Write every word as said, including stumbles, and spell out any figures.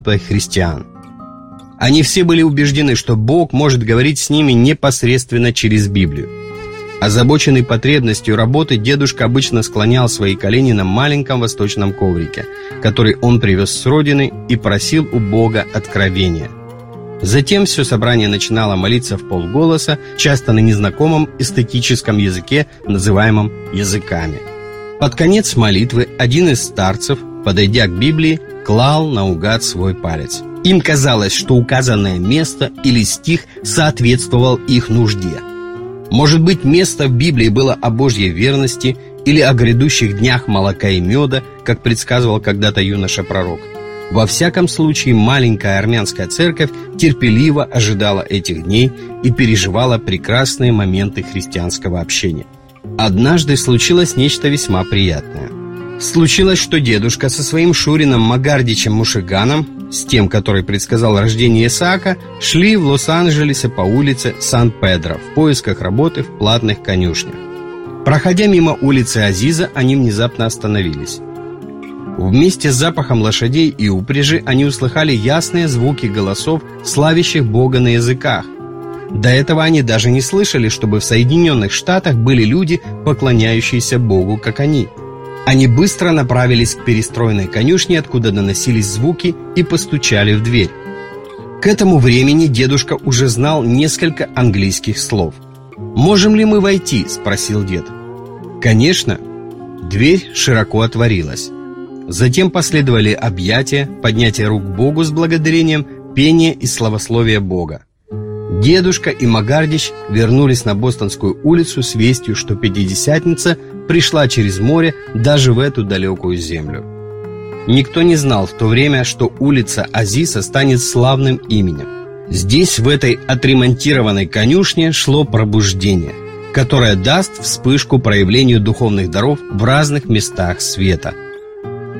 христиан. Они все были убеждены, что Бог может говорить с ними непосредственно через Библию. Озабоченный потребностью работы, дедушка обычно склонял свои колени на маленьком восточном коврике, который он привез с родины, и просил у Бога откровения. Затем все собрание начинало молиться вполголоса, часто на незнакомом эстетическом языке, называемом языками. Под конец молитвы один из старцев, подойдя к Библии, клал наугад свой палец. Им казалось, что указанное место или стих соответствовал их нужде. Может быть, место в Библии было о Божьей верности или о грядущих днях молока и меда, как предсказывал когда-то юноша-пророк. Во всяком случае, маленькая армянская церковь терпеливо ожидала этих дней и переживала прекрасные моменты христианского общения. Однажды случилось нечто весьма приятное. Случилось, что дедушка со своим шурином Магардичем Мушиганом, с тем, который предсказал рождение Исаака, шли в Лос-Анджелесе по улице Сан-Педро в поисках работы в платных конюшнях. Проходя мимо улицы Азиза, они внезапно остановились. Вместе с запахом лошадей и упряжи они услыхали ясные звуки голосов, славящих Бога на языках. До этого они даже не слышали, чтобы в Соединенных Штатах были люди, поклоняющиеся Богу, как они. Они быстро направились к перестроенной конюшне, откуда доносились звуки, и постучали в дверь. К этому времени дедушка уже знал несколько английских слов. «Можем ли мы войти?» – спросил дед. «Конечно». Дверь широко отворилась. Затем последовали объятия, поднятие рук к Богу с благодарением, пение и славословие Бога. Дедушка и Магардич вернулись на Бостонскую улицу с вестью, что Пятидесятница пришла через море даже в эту далекую землю. Никто не знал в то время, что улица Азиса станет славным именем. Здесь, в этой отремонтированной конюшне, шло пробуждение, которое даст вспышку проявлению духовных даров в разных местах света.